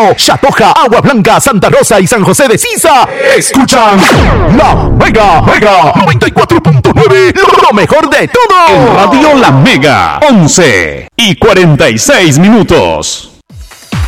Chatoja, Agua Blanca, Santa Rosa y San José de Sisa escuchan La Mega 94.9, lo mejor de todo. En Radio La Mega, 11:46 minutos.